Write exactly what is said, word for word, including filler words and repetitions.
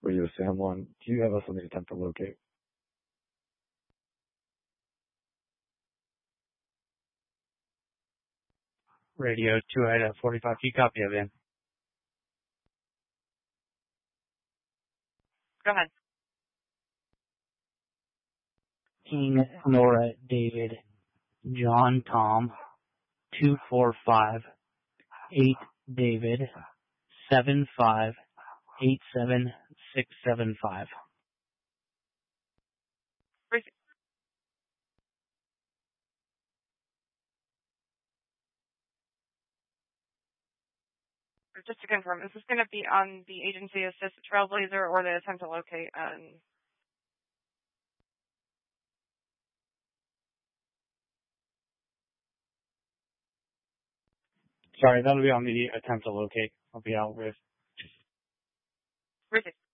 Radio San Juan, do you have us on the attempt to locate? Radio two eight at forty-five feet, copy of in. Go ahead. King, Nora, David, John, Tom, two four five, eight, David, seven five, eight seven six seven five. Just to confirm, is this going to be on the agency assist Trailblazer or the attempt to locate? Um, Sorry, that'll be on the attempt to locate. I'll be out with. Richard.